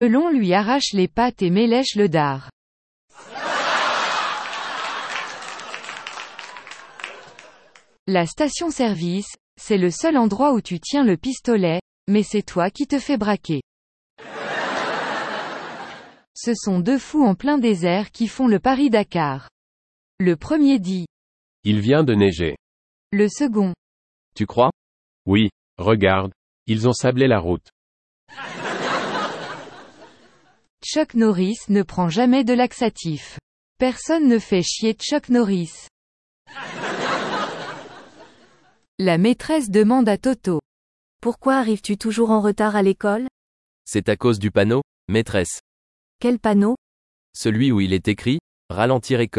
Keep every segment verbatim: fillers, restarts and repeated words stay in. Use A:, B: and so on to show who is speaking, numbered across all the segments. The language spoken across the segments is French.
A: Elon lui arrache les pattes et mélèche le dard. La station-service, c'est le seul endroit où tu tiens le pistolet, mais c'est toi qui te fais braquer. Ce sont deux fous en plein désert qui font le Paris-Dakar. Le premier dit.
B: Il vient de neiger.
A: Le second.
C: Tu crois?
B: Oui, regarde, ils ont sablé la route.
A: Chuck Norris ne prend jamais de laxatif. Personne ne fait chier Chuck Norris. La maîtresse demande à Toto.
D: Pourquoi arrives-tu toujours en retard à l'école?
C: C'est à cause du panneau, maîtresse.
D: Quel panneau?
C: Celui où il est écrit « Ralentir école ».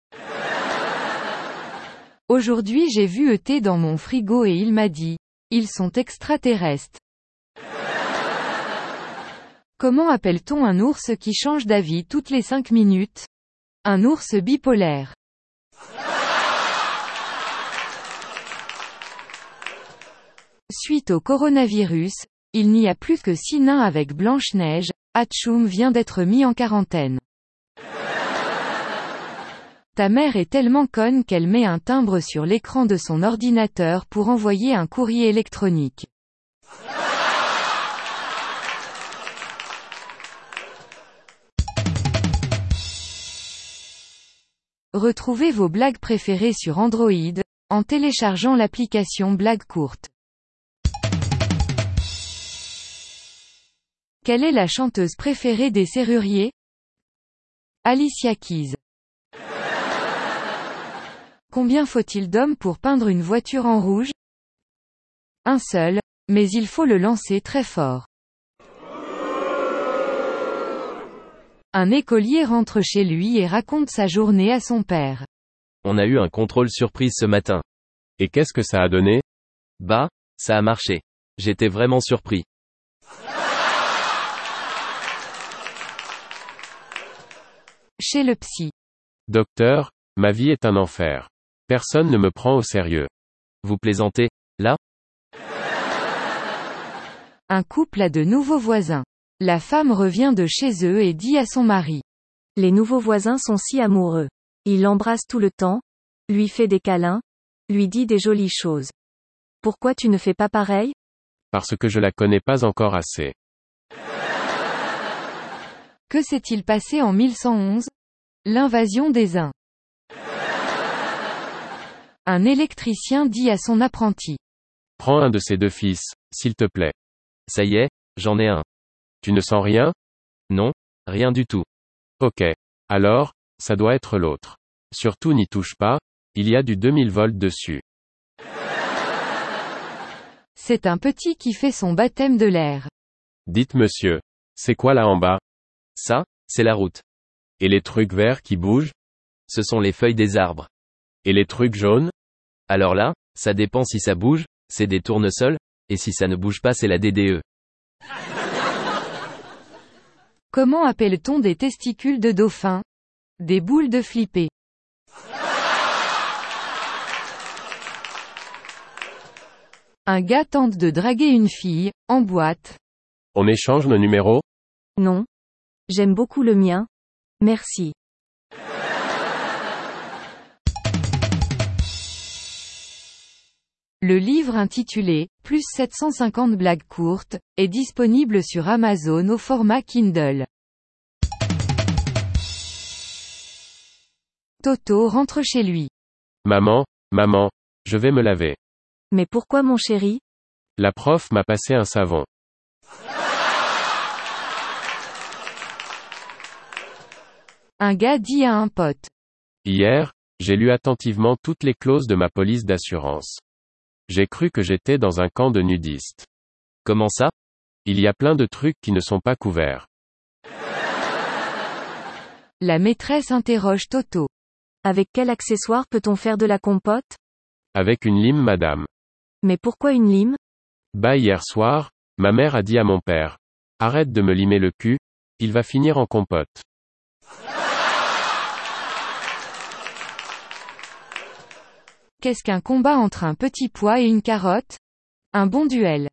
A: Aujourd'hui j'ai vu E T dans mon frigo et il m'a dit. Ils sont extraterrestres. Comment appelle-t-on un ours qui change d'avis toutes les cinq minutes? Un ours bipolaire. Suite au coronavirus, il n'y a plus que six nains avec Blanche-Neige, Hatchoum vient d'être mis en quarantaine. Ta mère est tellement conne qu'elle met un timbre sur l'écran de son ordinateur pour envoyer un courrier électronique. Retrouvez vos blagues préférées sur Android, en téléchargeant l'application Blagues courtes. Quelle est la chanteuse préférée des serruriers? Alicia Keys. Combien faut-il d'hommes pour peindre une voiture en rouge? Un seul, mais il faut le lancer très fort. Un écolier rentre chez lui et raconte sa journée à son père.
C: On a eu un contrôle surprise ce matin.
B: Et qu'est-ce que ça a donné?
C: Bah, ça a marché. J'étais vraiment surpris.
A: Chez le psy.
B: Docteur, ma vie est un enfer. Personne ne me prend au sérieux.
C: Vous plaisantez, là?
A: Un couple a de nouveaux voisins. La femme revient de chez eux et dit à son mari.
D: Les nouveaux voisins sont si amoureux. Il l'embrasse tout le temps, lui fait des câlins, lui dit des jolies choses. Pourquoi tu ne fais pas pareil?
B: Parce que je la connais pas encore assez.
A: Que s'est-il passé en mille cent onze? L'invasion des Huns. Un électricien dit à son apprenti.
B: Prends un de ces deux fils, s'il te plaît.
C: Ça y est, j'en ai un.
B: Tu ne sens rien?
C: Non, rien du tout.
B: Ok. Alors, ça doit être l'autre. Surtout n'y touche pas, il y a du deux mille volts dessus.
A: C'est un petit qui fait son baptême de l'air.
B: Dites monsieur, c'est quoi là en bas?
C: Ça, c'est la route.
B: Et les trucs verts qui bougent?
C: Ce sont les feuilles des arbres.
B: Et les trucs jaunes?
C: Alors là, ça dépend si ça bouge, c'est des tournesols, et si ça ne bouge pas c'est la D D E.
A: Comment appelle-t-on des testicules de dauphin? Des boules de flipper. Un gars tente de draguer une fille, en boîte.
B: On échange nos numéros?
D: Non. J'aime beaucoup le mien. Merci.
A: Le livre intitulé « Plus sept cent cinquante blagues courtes » est disponible sur Amazon au format Kindle. Toto rentre chez lui.
B: Maman, maman, je vais me laver.
D: Mais pourquoi mon chéri?
B: La prof m'a passé un savon.
A: Un gars dit à un pote.
B: Hier, j'ai lu attentivement toutes les clauses de ma police d'assurance. J'ai cru que j'étais dans un camp de nudistes.
C: Comment ça?
B: Il y a plein de trucs qui ne sont pas couverts.
A: La maîtresse interroge Toto.
D: Avec quel accessoire peut-on faire de la compote?
B: Avec une lime madame.
D: Mais pourquoi une lime?
B: Bah hier soir, ma mère a dit à mon père. Arrête de me limer le cul, il va finir en compote.
A: Qu'est-ce qu'un combat entre un petit pois et une carotte? Un bon duel.